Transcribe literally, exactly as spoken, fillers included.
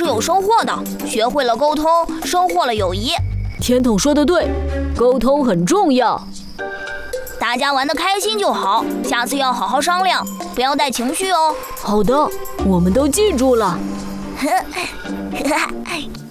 有收获的，学会了沟通，收获了友谊。 甜筒说得对，沟通很重要。 大家玩得开心就好，下次要好好商量，不要带情绪哦。 好的，我们都记住了。